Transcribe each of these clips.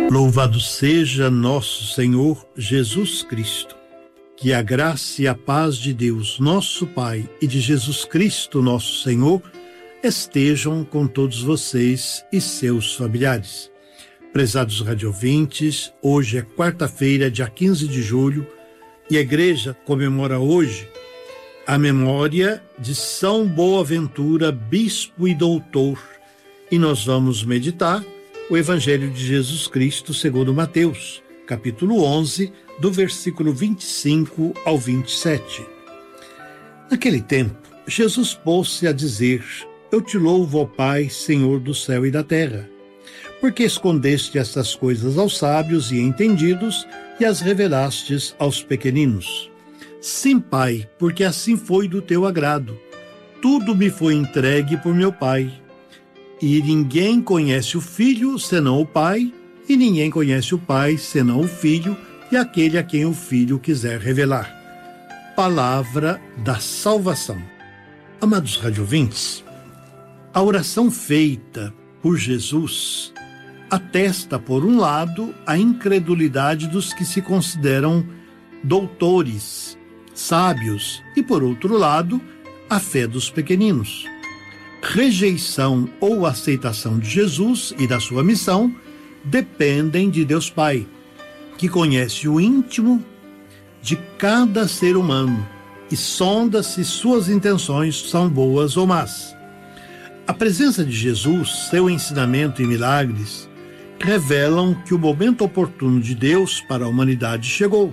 Louvado seja nosso Senhor Jesus Cristo. Que a graça e a paz de Deus, nosso Pai, e de Jesus Cristo, nosso Senhor, estejam com todos vocês e seus familiares. Prezados radiovintes, hoje é quarta-feira, dia 15 de julho, e a igreja comemora hoje a memória de São Boaventura, bispo e doutor, e nós vamos meditar o Evangelho de Jesus Cristo segundo Mateus, capítulo 11, do versículo 25 ao 27. Naquele tempo, Jesus pôs-se a dizer: Eu te louvo, ó Pai, Senhor do céu e da terra, porque escondeste estas coisas aos sábios e entendidos e as revelastes aos pequeninos. Sim, Pai, porque assim foi do teu agrado. Tudo me foi entregue por meu Pai. E ninguém conhece o Filho senão o Pai, e ninguém conhece o Pai senão o Filho e aquele a quem o Filho quiser revelar. Palavra da salvação. Amados radiovintes, a oração feita por Jesus atesta, por um lado, a incredulidade dos que se consideram doutores, sábios, e, por outro lado, a fé dos pequeninos. Rejeição ou aceitação de Jesus e da sua missão dependem de Deus Pai, que conhece o íntimo de cada ser humano e sonda se suas intenções são boas ou más. A presença de Jesus, seu ensinamento e milagres revelam que o momento oportuno de Deus para a humanidade chegou.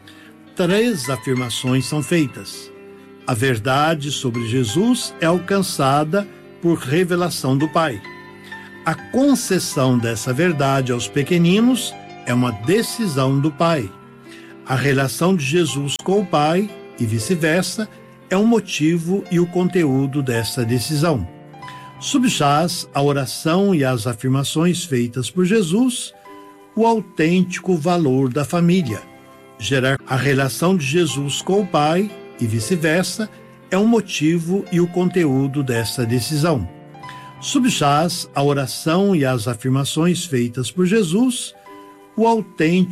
3 afirmações são feitas. A verdade sobre Jesus é alcançada por revelação do Pai. A concessão dessa verdade aos pequeninos é uma decisão do Pai. A relação de Jesus com o Pai, e vice-versa, é o motivo e o conteúdo dessa decisão. Subjaz a oração e as afirmações feitas por Jesus o autêntico valor da família. Gerar a relação de Jesus com o Pai, e vice-versa, é o motivo e o conteúdo dessa decisão. Subjaz a oração e as afirmações feitas por Jesus o autêntico